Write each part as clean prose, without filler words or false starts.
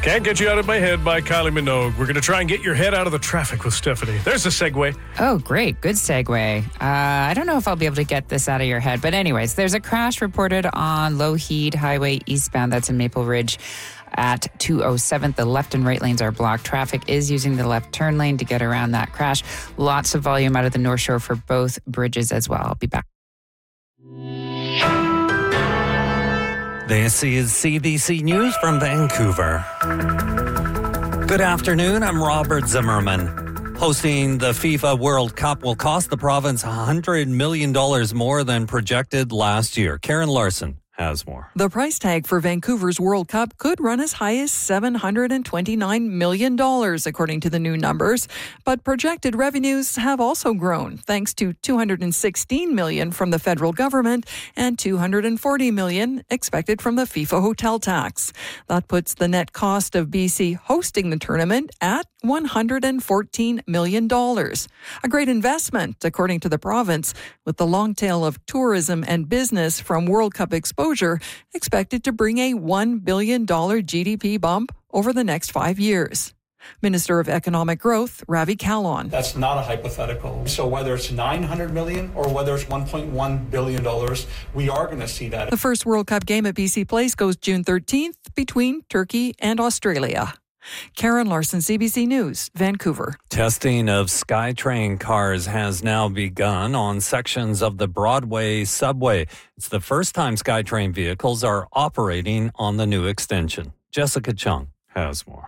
Can't Get You Out of My Head by Kylie Minogue. We're going to try and get your head out of the traffic with Stephanie. There's a segue. Oh, great. Good segue. I don't know if I'll be able to get this out of your head, but anyways, there's a crash reported on Lougheed Highway eastbound. That's in Maple Ridge at 207th. The left and right lanes are blocked. Traffic is using the left turn lane to get around that crash. Lots of volume out of the North Shore for both bridges as well. I'll be back. This is CBC News from Vancouver. Good afternoon, I'm Robert Zimmerman. Hosting the FIFA World Cup will cost the province $100 million more than projected last year. Karen Larson has more. The price tag for Vancouver's World Cup could run as high as $729 million, according to the new numbers. But projected revenues have also grown, thanks to $216 million from the federal government and $240 million expected from the FIFA hotel tax. That puts the net cost of BC hosting the tournament at $114 million. A great investment, according to the province, with the long tail of tourism and business from World Cup exposure expected to bring a $1 billion GDP bump over the next 5 years. Minister of Economic Growth, Ravi Kahlon. That's not a hypothetical. So whether it's $900 million or whether it's $1.1 billion, we are going to see that. The first World Cup game at BC Place goes June 13th between Turkey and Australia. Karen Larson, CBC News, Vancouver. Testing of SkyTrain cars has now begun on sections of the Broadway subway. It's the first time SkyTrain vehicles are operating on the new extension. Jessica Chung has more.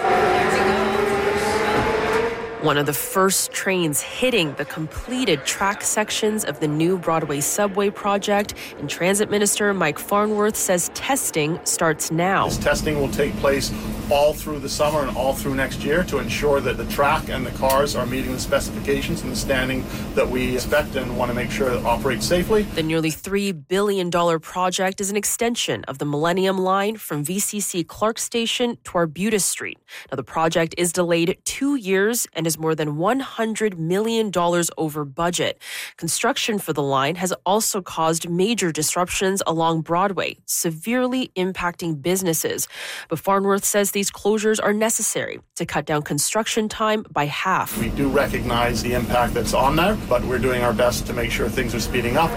One of the first trains hitting the completed track sections of the new Broadway subway project, and Transit Minister Mike Farnworth says testing starts now. This testing will take place all through the summer and all through next year to ensure that the track and the cars are meeting the specifications and the standing that we expect and want to make sure that operate safely. The nearly $3 billion project is an extension of the Millennium Line from VCC Clark Station to Arbutus Street. Now, the project is delayed 2 years and is more than $100 million over budget. Construction for the line has also caused major disruptions along Broadway, severely impacting businesses. But Farnworth says these closures are necessary to cut down construction time by half. We do recognize the impact that's on there, but we're doing our best to make sure things are speeding up.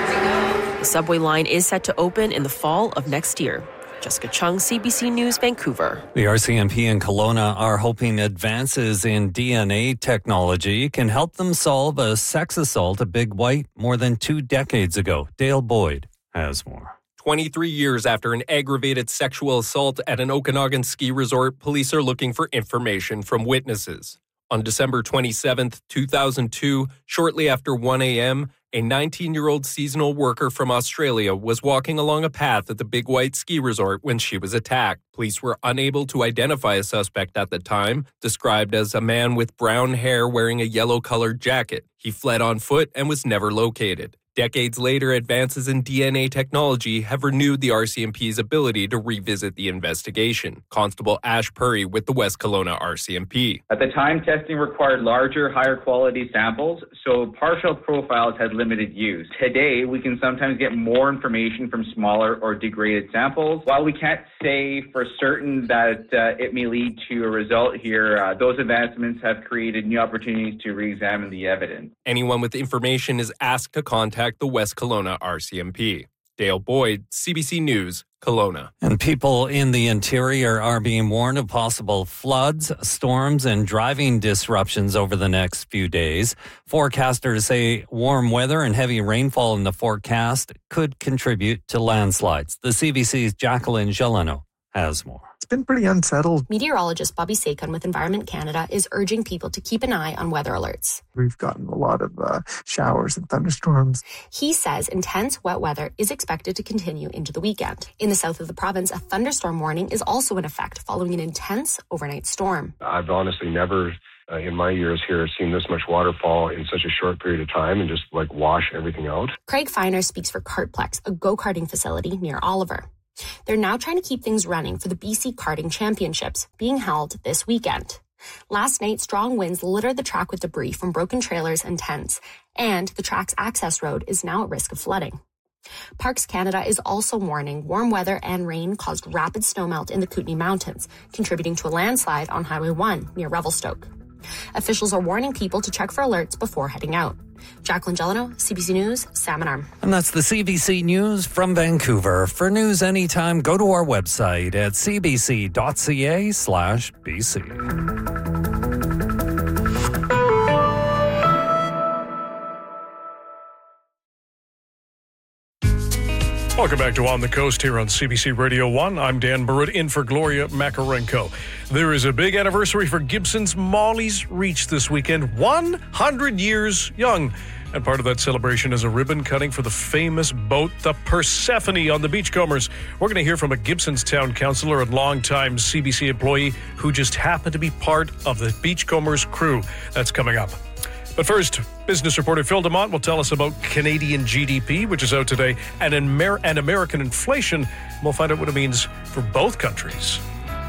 The subway line is set to open in the fall of next year. Jessica Chung, CBC News, Vancouver. The RCMP in Kelowna are hoping advances in DNA technology can help them solve a sex assault at Big White more than 2 decades ago. Dale Boyd has more. 23 years after an aggravated sexual assault at an Okanagan ski resort, police are looking for information from witnesses. On December 27, 2002, shortly after 1 a.m., a 19-year-old seasonal worker from Australia was walking along a path at the Big White ski resort when she was attacked. Police were unable to identify a suspect at the time, described as a man with brown hair wearing a yellow-colored jacket. He fled on foot and was never located. Decades later, advances in DNA technology have renewed the RCMP's ability to revisit the investigation. Constable Ash Puri with the West Kelowna RCMP. At the time, testing required larger, higher quality samples, so partial profiles had limited use. Today, we can sometimes get more information from smaller or degraded samples. While we can't say for certain that it may lead to a result here, those advancements have created new opportunities to re-examine the evidence. Anyone with information is asked to contact the West Kelowna RCMP. Dale Boyd, CBC News, Kelowna. And people in the interior are being warned of possible floods, storms, and driving disruptions over the next few days. Forecasters say warm weather and heavy rainfall in the forecast could contribute to landslides. The CBC's Jacqueline Gelano has more. It's been pretty unsettled. Meteorologist Bobby Sakon with Environment Canada is urging people to keep an eye on weather alerts. We've gotten a lot of showers and thunderstorms. He says intense wet weather is expected to continue into the weekend. In the south of the province, a thunderstorm warning is also in effect following an intense overnight storm. I've honestly never in my years here seen this much water fall in such a short period of time and just wash everything out. Craig Feiner speaks for Kartplex, a go-karting facility near Oliver. They're now trying to keep things running for the BC Karting Championships being held this weekend. Last night, strong winds littered the track with debris from broken trailers and tents, and the track's access road is now at risk of flooding. Parks Canada is also warning warm weather and rain caused rapid snowmelt in the Kootenay Mountains, contributing to a landslide on Highway 1 near Revelstoke. Officials are warning people to check for alerts before heading out. Jacqueline Gelano, CBC News, Salmon Arm. And that's the CBC News from Vancouver. For news anytime, go to our website at cbc.ca/BC. Welcome back to On the Coast here on CBC Radio 1. I'm Dan Burritt in for Gloria Makarenko. There is a big anniversary for Gibson's Molly's Reach this weekend, 100 years young. And part of that celebration is a ribbon cutting for the famous boat, the Persephone, on the Beachcombers. We're going to hear from a Gibson's town councillor and longtime CBC employee who just happened to be part of the Beachcombers crew. That's coming up. But first, business reporter Phil Demont will tell us about Canadian GDP, which is out today, and American inflation. We'll find out what it means for both countries.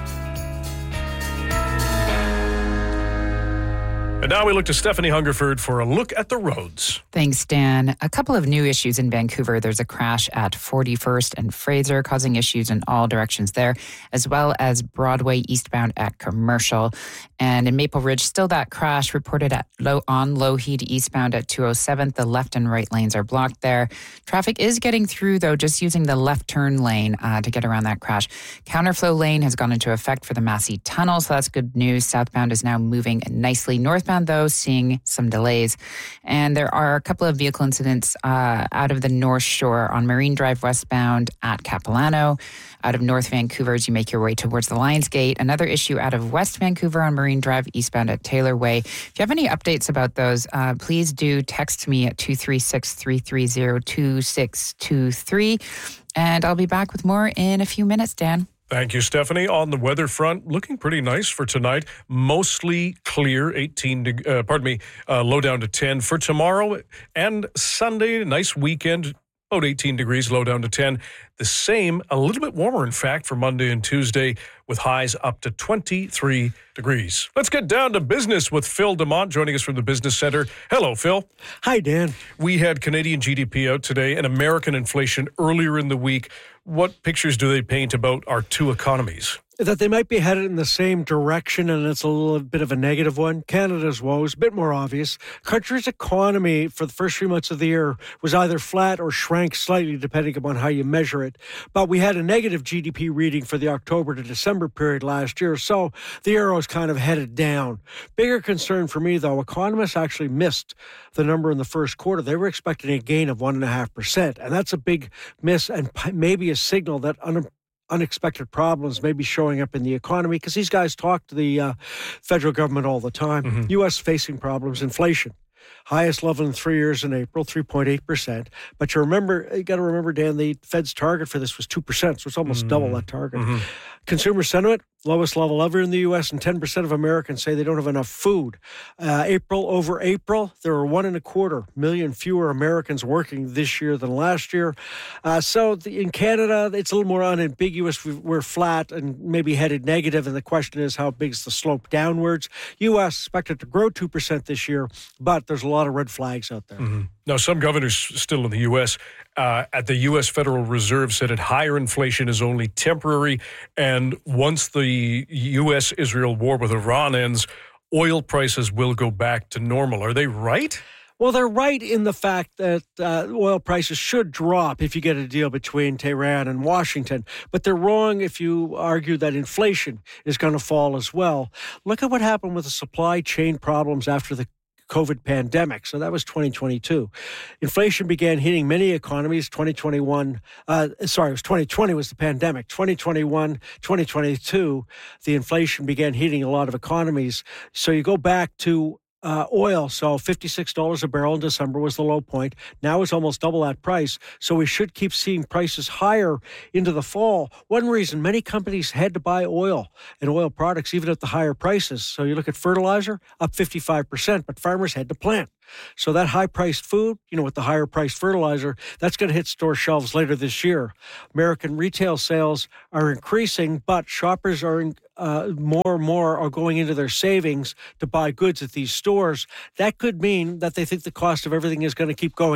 And now we look to Stephanie Hungerford for a look at the roads. Thanks, Dan. A couple of new issues in Vancouver. There's a crash at 41st and Fraser, causing issues in all directions there, as well as Broadway eastbound at Commercial. And in Maple Ridge, still that crash reported on Lougheed eastbound at 207th. The left and right lanes are blocked there. Traffic is getting through, though, just using the left turn lane to get around that crash. Counterflow lane has gone into effect for the Massey Tunnel, so that's good news. Southbound is now moving nicely. Northbound, though, seeing some delays. And there are a couple of vehicle incidents out of the North Shore on Marine Drive westbound at Capilano. Out of North Vancouver as you make your way towards the Lions Gate. Another issue out of West Vancouver on Marine Drive eastbound at Taylor Way. If you have any updates about those, please do text me at 236-330-2623. And I'll be back with more in a few minutes, Dan. Thank you, Stephanie. On the weather front, looking pretty nice for tonight. Mostly clear, low down to 10. For tomorrow and Sunday, nice weekend, about 18 degrees, low down to 10. The same, a little bit warmer, in fact, for Monday and Tuesday, with highs up to 23 degrees. Let's get down to business with Phil Demont joining us from the Business Center. Hello, Phil. Hi, Dan. We had Canadian GDP out today and American inflation earlier in the week. What pictures do they paint about our two economies? That they might be headed in the same direction, and it's a little bit of a negative one. Canada's woes, a bit more obvious. Country's economy for the first 3 months of the year was either flat or shrank slightly, depending upon how you measure it. But we had a negative GDP reading for the October to December period last year, so the euro's kind of headed down. Bigger concern for me, though, economists actually missed the number in the first quarter. They were expecting a gain of 1.5%, and that's a big miss and maybe a signal that unexpected problems may be showing up in the economy, because these guys talk to the federal government all the time. Mm-hmm. U.S. facing problems, inflation. Highest level in 3 years in April, 3.8%. But you got to remember, Dan, the Fed's target for this was 2%, so it's almost double that target. Mm-hmm. Consumer sentiment, lowest level ever in the U.S., and 10% of Americans say they don't have enough food. April over April, there were 1.25 million fewer Americans working this year than last year. In Canada, it's a little more unambiguous. We're flat and maybe headed negative, and the question is, how big is the slope downwards? U.S. expected to grow 2% this year, but there's a lot of red flags out there. Mm-hmm. Now, some governors still in the U.S. At the U.S. Federal Reserve said that higher inflation is only temporary, and once the U.S.-Israel war with Iran ends, oil prices will go back to normal. Are they right? Well, they're right in the fact that oil prices should drop if you get a deal between Tehran and Washington. But they're wrong if you argue that inflation is going to fall as well. Look at what happened with the supply chain problems after the COVID pandemic. So that was 2022. Inflation began hitting many economies. 2020 was the pandemic. 2021, 2022, the inflation began hitting a lot of economies. So you go back to oil, so $56 a barrel in December was the low point. Now it's almost double that price. So we should keep seeing prices higher into the fall. One reason many companies had to buy oil and oil products even at the higher prices. So you look at fertilizer, up 55%, but farmers had to plant. So that high-priced food, with the higher-priced fertilizer, that's going to hit store shelves later this year. American retail sales are increasing, but shoppers are more and more are going into their savings to buy goods at these stores. That could mean that they think the cost of everything is going to keep going up.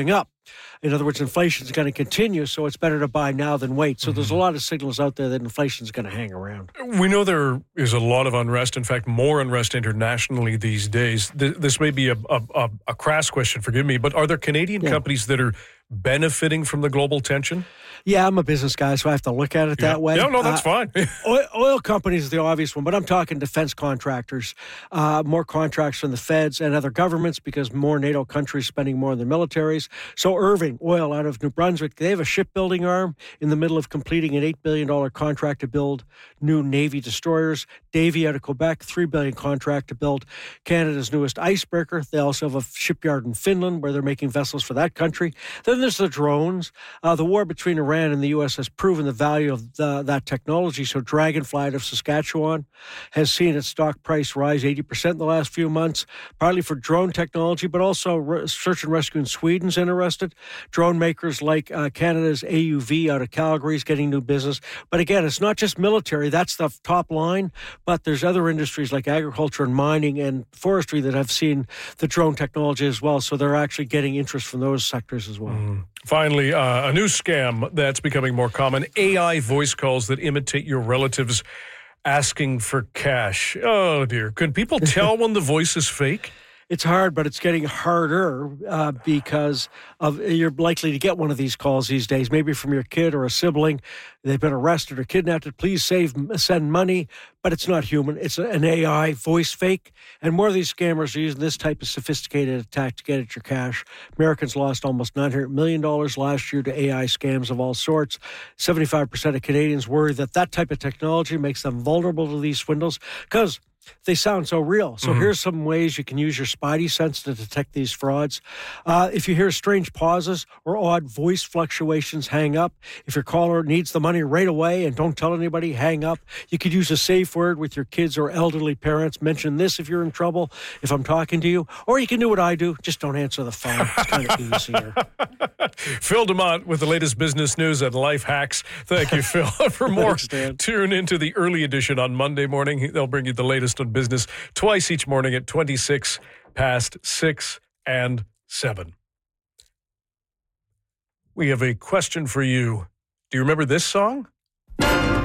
In other words, inflation is going to continue, so it's better to buy now than wait. So there's a lot of signals out there that inflation is going to hang around. We know there is a lot of unrest, in fact, more unrest internationally these days. This may be a crass question, forgive me, but are there Canadian companies that are benefiting from the global tension? Yeah, I'm a business guy, so I have to look at it that way. No, that's fine. Oil companies is the obvious one, but I'm talking defense contractors, more contracts from the feds and other governments because more NATO countries spending more on their militaries. So Irving Oil out of New Brunswick, they have a shipbuilding arm in the middle of completing an $8 billion contract to build new Navy destroyers. Davie out of Quebec, $3 billion contract to build Canada's newest icebreaker. They also have a shipyard in Finland where they're making vessels for that country. Then there's the drones. The war between Iran and the U.S. has proven the value of that technology. So Dragonfly out of Saskatchewan has seen its stock price rise 80% in the last few months, partly for drone technology, but also search and rescue in Sweden's interested. Drone makers like Canada's AUV out of Calgary is getting new business. But again, it's not just military. That's the top line. But there's other industries like agriculture and mining and forestry that have seen the drone technology as well. So they're actually getting interest from those sectors as well. Finally, a new scam that's becoming more common, AI voice calls that imitate your relatives asking for cash. Oh, dear. Could people tell when the voice is fake? It's hard, but it's getting harder because you're likely to get one of these calls these days, maybe from your kid or a sibling. They've been arrested or kidnapped. Please send money, but it's not human. It's an AI voice fake. And more of these scammers are using this type of sophisticated attack to get at your cash. Americans lost almost $900 million last year to AI scams of all sorts. 75% of Canadians worry that type of technology makes them vulnerable to these swindles because they sound so real. So here's some ways you can use your spidey sense to detect these frauds. If you hear strange pauses or odd voice fluctuations, hang up. If your caller needs the money right away and don't tell anybody, hang up. You could use a safe word with your kids or elderly parents. Mention this if you're in trouble, if I'm talking to you. Or you can do what I do. Just don't answer the phone. It's kind of easier. Phil DeMont with the latest business news and life hacks. Thank you, Phil. For more, tune into the early edition on Monday morning. They'll bring you the latest on business twice each morning at 26 past 6 and 7. We have a question for you. Do you remember this song?